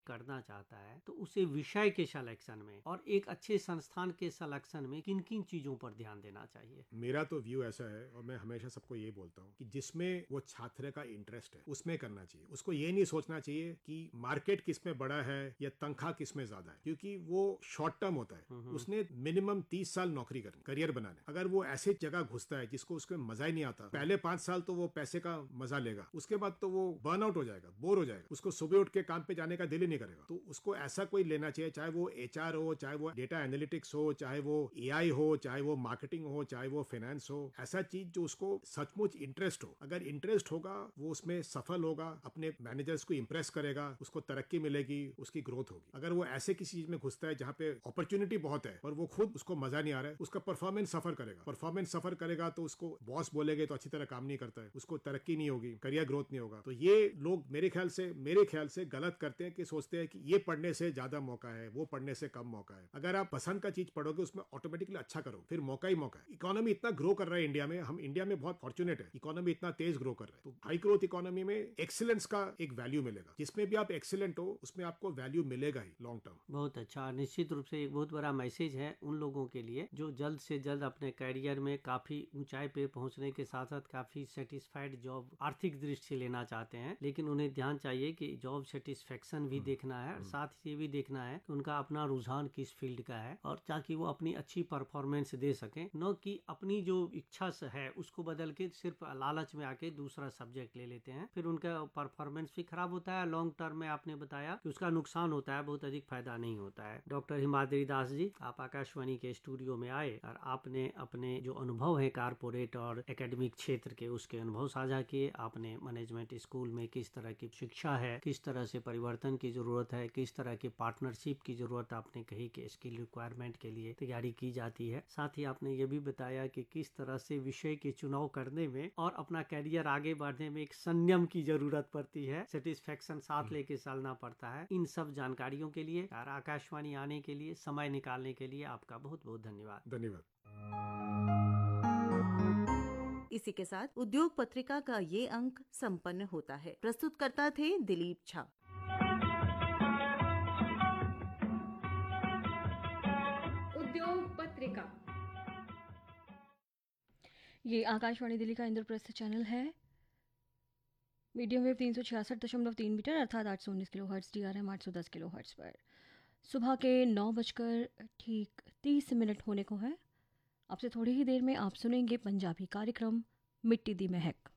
करना चाहता है तो उसे विषय के सिलेक्शन में और एक अच्छे संस्थान के सिलेक्शन में किन किन चीजों पर ध्यान देना चाहिए? मेरा तो व्यू ऐसा है, और मैं हमेशा सबको ये बोलता हूँ कि जिसमें वो छात्र का इंटरेस्ट है उसमें करना चाहिए। उसको ये नहीं सोचना चाहिए कि मार्केट किस में बड़ा है या तनख्वाह किस में ज्यादा है, क्योंकि वो शॉर्ट टर्म होता है। उसने मिनिमम 30 साल नौकरी करनी, करियर बनाना। अगर वो ऐसे जगह घुसता है जिसको उसके मजा ही नहीं आता, पहले 5 साल तो वो पैसे का मजा लेगा, उसके बाद तो वो बर्न आउट हो जाएगा, बोर हो जाएगा, उसको सुबह उठ के काम पे जाने का दिल ही नहीं करेगा। तो उसको ऐसा कोई लेना चाहिए, चाहे वो HR हो, चाहे वो डेटा एनालिटिक्स हो, चाहे वो AI हो, चाहे वो मार्केटिंग हो, चाहे वो फाइनेंस हो। ऐसा चीज जो उसको सचमुच इंटरेस्ट हो। अगर इंटरेस्ट होगा वो उसमें सफल होगा, अपने मैनेजर्स को इंप्रेस करेगा, उसको तरक्की मिलेगी, उसकी ग्रोथ होगी। अगर वो ऐसे किसी चीज में घुसता है जहां पे अपॉर्चुनिटी बहुत है और वो खुद उसको मजा नहीं आ रहा है, उसका परफॉर्मेंस सफर करेगा। परफॉर्मेंस सफर करेगा तो उसको बॉस बोलेगे तो अच्छी तरह काम नहीं करता है, उसको तरक्की नहीं होगी, करियर ग्रोथ नहीं होगा। तो ये लोग मेरे ख्याल से गलत करते हैं कि सोचते हैं कि ये पढ़ने से ज्यादा मौका है, वो पढ़ने से कम मौका है। अगर आप पसंद का चीज पढ़ोगे उसमें ऑटोमेटिकली अच्छा करोगे, फिर मौका ही मौका है। इकोनॉमी इतना ग्रो कर रहा है इंडिया में, हम इंडिया में बहुत फॉर्चुनेट है, इकोनॉमी इतना तेज ग्रो कर रहा है। तो हाई ग्रोथ इकोनॉमी में एक्सीलेंस का एक वैल्यू मिलेगा। जिसमें भी आप एक्सीलेंट हो उसमें आपको वैल्यू मिलेगा ही लॉन्ग टर्म। बहुत अच्छा, निश्चित रूप से एक बहुत बड़ा मैसेज है उन लोगों के लिए जो जल्द से जल्द अपने करियर में काफी ऊंचाई पे पहुंचने के साथ साथ काफी सेटिस्फाइड जॉब आर्थिक दृष्टि से लेना चाहते हैं, लेकिन उन्हें ध्यान चाहिए कि जॉब सेटिस्फेक्शन भी देखना है और साथ ही ये भी देखना है कि उनका अपना रुझान किस फील्ड का है, और ताकि वो अपनी अच्छी परफॉर्मेंस दे सकें, न कि अपनी जो इच्छा से है उसको बदल के सिर्फ लालच में आके दूसरा सब्जेक्ट ले लेते हैं, फिर उनका परफॉर्मेंस भी खराब होता है। लॉन्ग टर्म में आपने बताया कि उसका नुकसान होता है, बहुत अधिक फायदा नहीं होता है। डॉक्टर हिमाद्री दास जी, आप आकाशवाणी के स्टूडियो में आए और आपने अपने जो अनुभव है कारपोरेट और एकेडमिक क्षेत्र के, उसके अनुभव साझा किए। आपने मैनेजमेंट स्कूल में किस तरह की शिक्षा है, किस तरह से परिवर्तन की जरूरत है, किस तरह की पार्टनरशिप की जरूरत आपने कही कि स्किल रिक्वायरमेंट के लिए तैयारी की जाती है। साथ ही आपने ये भी बताया कि किस तरह से विषय के चुनाव करने में और अपना कैरियर आगे बढ़ने में एक संयम की जरूरत पड़ती है, सेटिस्फेक्शन साथ लेके चलना पड़ता है। इन सब जानकारियों के लिए और आकाशवाणी आने के लिए, समय निकालने के लिए आपका बहुत बहुत धन्यवाद। धन्यवाद। इसी के साथ उद्योग पत्रिका का ये अंक संपन्न होता है। प्रस्तुतकर्ता थे दिलीप झा। उद्योग पत्रिका ये आकाशवाणी दिल्ली का इंद्रप्रस्थ चैनल है। मीडियम वेव 366.3 मीटर अर्थात 819 kilo hertz, DRM 810 kilo hertz पर सुबह के 9:30 होने को है। अब से थोड़ी ही देर में आप सुनेंगे पंजाबी कार्यक्रम मिट्टी दी महक।